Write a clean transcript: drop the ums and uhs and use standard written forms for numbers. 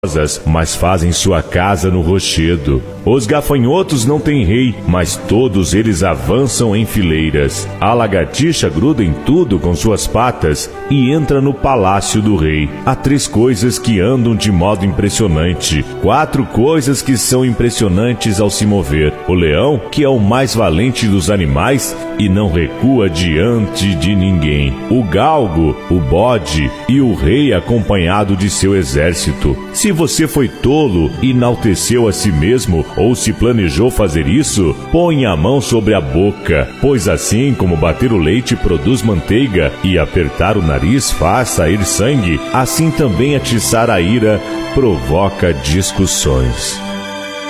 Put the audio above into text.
mas fazem sua casa no rochedo. Os gafanhotos não têm rei, mas todos eles avançam em fileiras. A lagartixa gruda em tudo com suas patas e entra no palácio do rei. Há 3 coisas que andam de modo impressionante, 4 coisas que são impressionantes ao se mover. O leão, que é o mais valente dos animais e não recua diante de ninguém. O galgo, o bode e o rei acompanhado de seu exército. Se você foi tolo e enalteceu a si mesmo, ou se planejou fazer isso, põe a mão sobre a boca, pois assim como bater o leite produz manteiga e apertar o nariz faz sair sangue, assim também atiçar a ira provoca discussões.